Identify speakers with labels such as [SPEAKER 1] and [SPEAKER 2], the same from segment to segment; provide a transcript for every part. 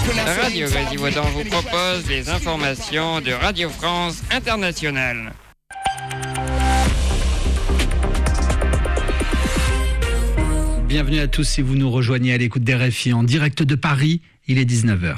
[SPEAKER 1] Radio Quasimodo vous propose les informations de Radio France Internationale.
[SPEAKER 2] Bienvenue à tous si vous nous rejoignez à l'écoute des RFI en direct de Paris, il est 19h.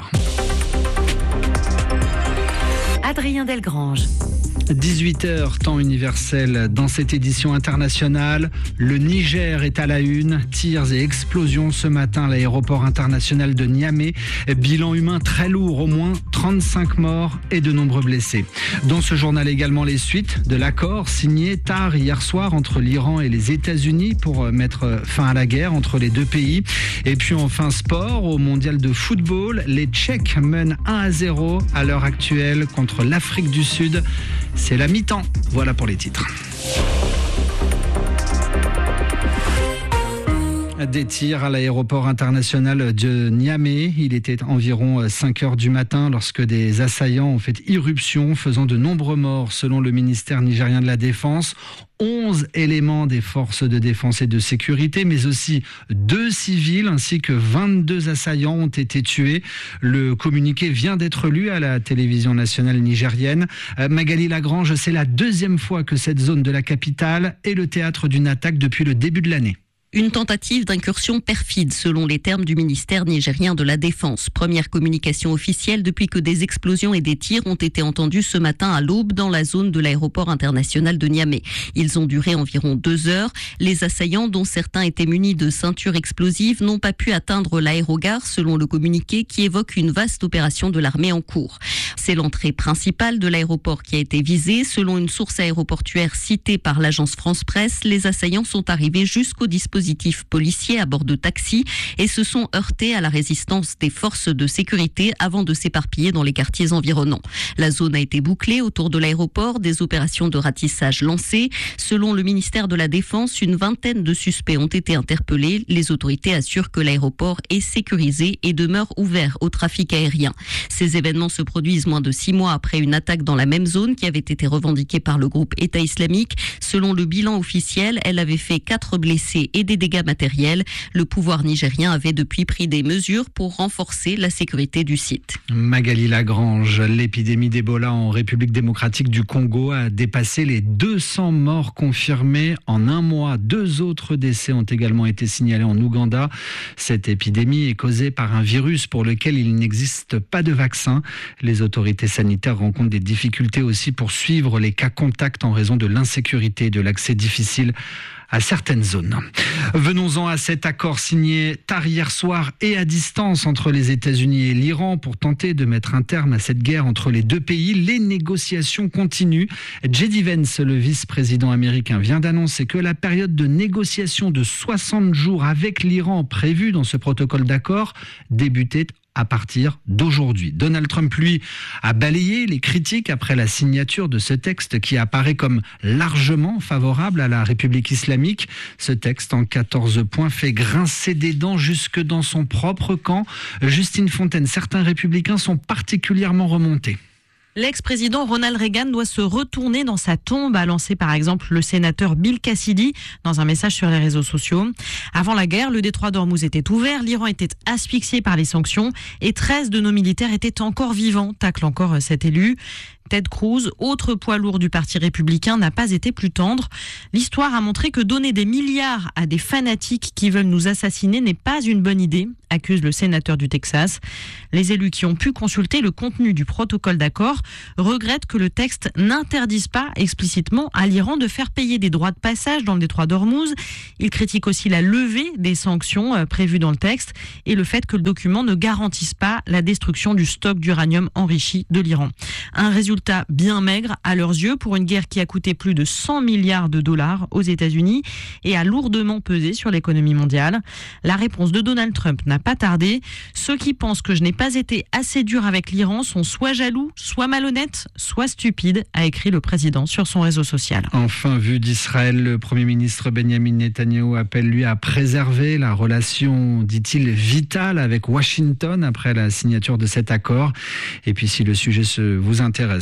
[SPEAKER 3] Adrien Delgrange.
[SPEAKER 2] 18h, temps universel dans cette édition internationale. Le Niger est à la une. Tirs et explosions ce matin à l'aéroport international de Niamey. Bilan humain très lourd, au moins 35 morts et de nombreux blessés. Dans ce journal également les suites de l'accord signé tard hier soir entre l'Iran et les États-Unis pour mettre fin à la guerre entre les deux pays. Et puis enfin sport, au mondial de football, les Tchèques mènent 1-0 à l'heure actuelle contre l'Afrique du Sud. C'est la mi-temps. Voilà pour les titres. Des tirs à l'aéroport international de Niamey. Il était environ 5h du matin lorsque des assaillants ont fait irruption, faisant de nombreux morts selon le ministère nigérien de la Défense. 11 éléments des forces de défense et de sécurité, mais aussi 2 civils ainsi que 22 assaillants ont été tués. Le communiqué vient d'être lu à la télévision nationale nigérienne. Magali Lagrange, c'est la deuxième fois que cette zone de la capitale est le théâtre d'une attaque depuis le début de l'année.
[SPEAKER 4] Une tentative d'incursion perfide, selon les termes du ministère nigérien de la Défense. Première communication officielle depuis que des explosions et des tirs ont été entendus ce matin à l'aube dans la zone de l'aéroport international de Niamey. Ils ont duré environ 2 heures. Les assaillants, dont certains étaient munis de ceintures explosives, n'ont pas pu atteindre l'aérogare, selon le communiqué qui évoque une vaste opération de l'armée en cours. C'est l'entrée principale de l'aéroport qui a été visée. Selon une source aéroportuaire citée par l'agence France Presse, les assaillants sont arrivés jusqu'au dispositif policiers à bord de taxis et se sont heurtés à la résistance des forces de sécurité avant de s'éparpiller dans les quartiers environnants. La zone a été bouclée autour de l'aéroport, des opérations de ratissage lancées. Selon le ministère de la Défense, une vingtaine de suspects ont été interpellés. Les autorités assurent que l'aéroport est sécurisé et demeure ouvert au trafic aérien. Ces événements se produisent moins de 6 mois après une attaque dans la même zone qui avait été revendiquée par le groupe État islamique. Selon le bilan officiel, elle avait fait 4 blessés et des dégâts matériels. Le pouvoir nigérien avait depuis pris des mesures pour renforcer la sécurité du site.
[SPEAKER 2] Magali Lagrange, l'épidémie d'Ebola en République démocratique du Congo a dépassé les 200 morts confirmés en un mois. 2 autres décès ont également été signalés en Ouganda. Cette épidémie est causée par un virus pour lequel il n'existe pas de vaccin. Les autorités sanitaires rencontrent des difficultés aussi pour suivre les cas contacts en raison de l'insécurité et de l'accès difficile à certaines zones. Venons-en à cet accord signé tard hier soir et à distance entre les États-Unis et l'Iran pour tenter de mettre un terme à cette guerre entre les deux pays. Les négociations continuent. J.D. Vance, le vice-président américain, vient d'annoncer que la période de négociation de 60 jours avec l'Iran prévue dans ce protocole d'accord débutait à partir d'aujourd'hui. Donald Trump, lui, a balayé les critiques après la signature de ce texte qui apparaît comme largement favorable à la République islamique. Ce texte en 14 points fait grincer des dents jusque dans son propre camp. Justine Fontaine, certains républicains sont particulièrement remontés.
[SPEAKER 5] L'ex-président Ronald Reagan doit se retourner dans sa tombe, a lancé par exemple le sénateur Bill Cassidy dans un message sur les réseaux sociaux. Avant la guerre, le détroit d'Ormuz était ouvert, l'Iran était asphyxié par les sanctions et 13 de nos militaires étaient encore vivants, tacle encore cet élu. Ted Cruz, autre poids lourd du parti républicain, n'a pas été plus tendre. L'histoire a montré que donner des milliards à des fanatiques qui veulent nous assassiner n'est pas une bonne idée, accuse le sénateur du Texas. Les élus qui ont pu consulter le contenu du protocole d'accord regrettent que le texte n'interdise pas explicitement à l'Iran de faire payer des droits de passage dans le détroit d'Ormuz. Ils critiquent aussi la levée des sanctions prévues dans le texte et le fait que le document ne garantisse pas la destruction du stock d'uranium enrichi de l'Iran. Un résultat bien maigre à leurs yeux pour une guerre qui a coûté plus de 100 milliards de dollars aux États-Unis et a lourdement pesé sur l'économie mondiale. La réponse de Donald Trump n'a pas tardé. Ceux qui pensent que je n'ai pas été assez dur avec l'Iran sont soit jaloux, soit malhonnêtes, soit stupides, a écrit le président sur son réseau social.
[SPEAKER 2] Enfin, vu d'Israël, le Premier ministre Benjamin Netanyahou appelle lui à préserver la relation, dit-il, vitale avec Washington après la signature de cet accord. Et puis si le sujet vous intéresse,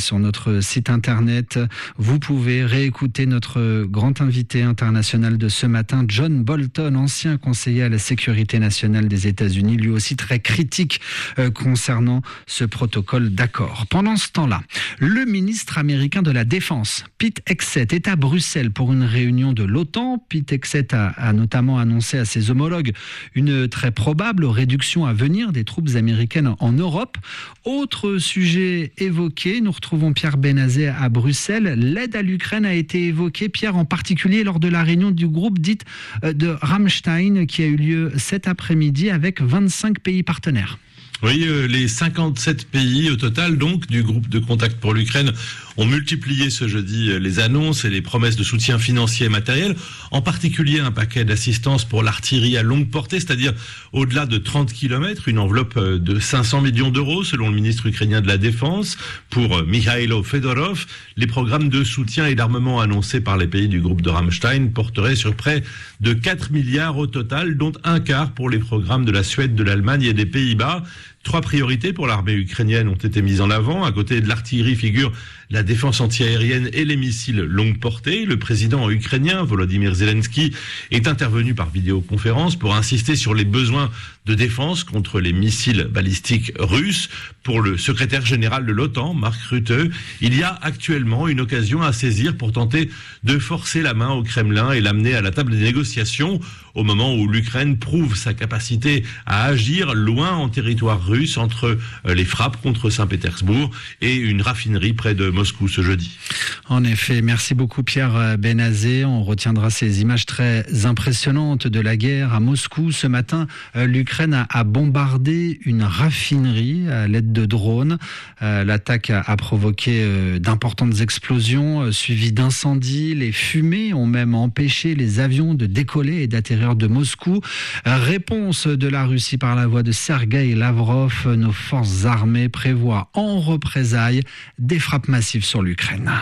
[SPEAKER 2] sur notre site internet. Vous pouvez réécouter notre grand invité international de ce matin, John Bolton, ancien conseiller à la sécurité nationale des États-Unis, lui aussi très critique concernant ce protocole d'accord. Pendant ce temps-là, le ministre américain de la Défense, Pete Hegseth, est à Bruxelles pour une réunion de l'OTAN. Pete Hegseth a notamment annoncé à ses homologues une très probable réduction à venir des troupes américaines en Europe. Autre sujet évoqué, nous retrouvons Pierre Benazet à Bruxelles. L'aide à l'Ukraine a été évoquée, Pierre, en particulier lors de la réunion du groupe dite de Rammstein qui a eu lieu cet après-midi avec 25 pays partenaires.
[SPEAKER 6] Oui, les 57 pays au total donc du groupe de contact pour l'Ukraine ont multiplié ce jeudi les annonces et les promesses de soutien financier et matériel, en particulier un paquet d'assistance pour l'artillerie à longue portée, c'est-à-dire au-delà de 30 km, une enveloppe de 500 millions d'euros selon le ministre ukrainien de la Défense. Pour Mikhailo Fedorov, les programmes de soutien et d'armement annoncés par les pays du groupe de Rammstein porteraient sur près de 4 milliards au total, dont un quart pour les programmes de la Suède, de l'Allemagne et des Pays-Bas. 3 priorités pour l'armée ukrainienne ont été mises en avant. À côté de l'artillerie figure la défense antiaérienne et les missiles longue portée. Le président ukrainien, Volodymyr Zelensky, est intervenu par vidéoconférence pour insister sur les besoins de défense contre les missiles balistiques russes. Pour le secrétaire général de l'OTAN, Mark Rutte, il y a actuellement une occasion à saisir pour tenter de forcer la main au Kremlin et l'amener à la table des négociations au moment où l'Ukraine prouve sa capacité à agir loin en territoire russe entre les frappes contre Saint-Pétersbourg et une raffinerie près de Moscou ce jeudi.
[SPEAKER 2] En effet, merci beaucoup Pierre Benazet. On retiendra ces images très impressionnantes de la guerre à Moscou. Ce matin, l'Ukraine a bombardé une raffinerie à l'aide de drones. L'attaque a provoqué d'importantes explosions suivies d'incendies. Les fumées ont même empêché les avions de décoller et d'atterrir de Moscou. Réponse de la Russie par la voix de Sergueï Lavrov. Nos forces armées prévoient en représailles des frappes massives sur l'Ukraine.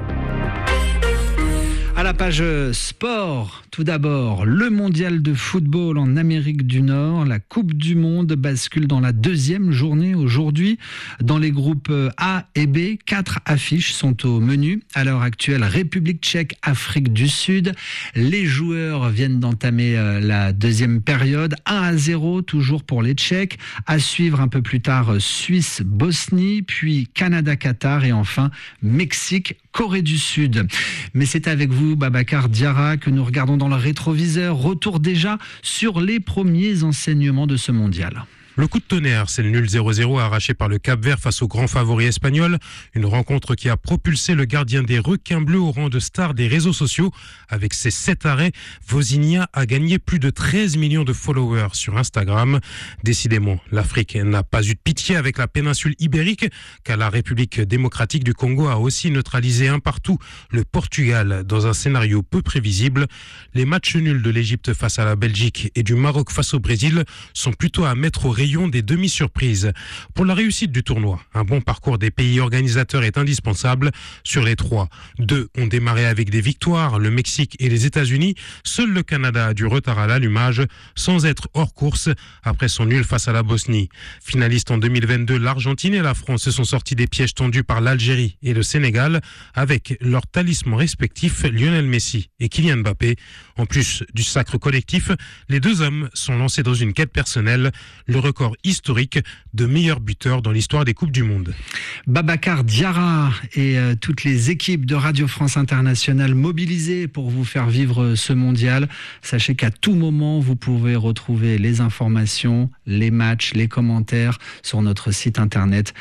[SPEAKER 2] À la page sport, tout d'abord, le mondial de football en Amérique du Nord. La Coupe du Monde bascule dans la deuxième journée aujourd'hui. Dans les groupes A et B, 4 affiches sont au menu. À l'heure actuelle, République tchèque, Afrique du Sud. Les joueurs viennent d'entamer la deuxième période. 1-0 toujours pour les Tchèques. À suivre un peu plus tard, Suisse-Bosnie, puis Canada-Qatar et enfin Mexique-Corée du Sud. Mais c'est avec vous, Babacar Diarra, que nous regardons dans le rétroviseur. Retour déjà sur les premiers enseignements de ce mondial.
[SPEAKER 7] Le coup de tonnerre, c'est le nul 0-0 arraché par le Cap-Vert face au grand favori espagnol. Une rencontre qui a propulsé le gardien des requins bleus au rang de star des réseaux sociaux. Avec ses 7 arrêts, Vozinha a gagné plus de 13 millions de followers sur Instagram. Décidément, l'Afrique n'a pas eu de pitié avec la péninsule ibérique, car la République démocratique du Congo a aussi neutralisé un partout le Portugal dans un scénario peu prévisible. Les matchs nuls de l'Égypte face à la Belgique et du Maroc face au Brésil sont plutôt à mettre au rayon des demi-surprises. Pour la réussite du tournoi, un bon parcours des pays organisateurs est indispensable. Sur les 3, 2 ont démarré avec des victoires, le Mexique et les États-Unis. Seul le Canada a du retard à l'allumage, sans être hors course après son nul face à la Bosnie. Finaliste en 2022, l'Argentine et la France se sont sortis des pièges tendus par l'Algérie et le Sénégal, avec leurs talismans respectifs Lionel Messi et Kylian Mbappé. En plus du sacre collectif, les deux hommes sont lancés dans une quête personnelle, le record historique de meilleur buteur dans l'histoire des Coupes du Monde.
[SPEAKER 2] Babacar Diarra et toutes les équipes de Radio France Internationale mobilisées pour vous faire vivre ce mondial. Sachez qu'à tout moment, vous pouvez retrouver les informations, les matchs, les commentaires sur notre site internet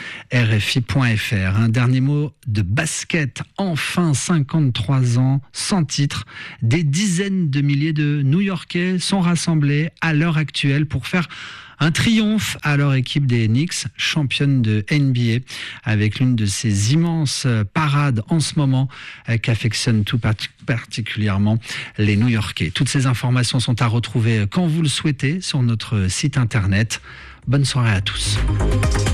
[SPEAKER 2] rfi.fr. Un dernier mot de basket. Enfin, 53 ans, sans titre. Des dizaines de milliers de New-Yorkais sont rassemblés à l'heure actuelle pour faire un triomphe à leur équipe des Knicks, championne de NBA, avec l'une de ces immenses parades en ce moment qu'affectionnent tout particulièrement les New-Yorkais. Toutes ces informations sont à retrouver quand vous le souhaitez sur notre site internet. Bonne soirée à tous.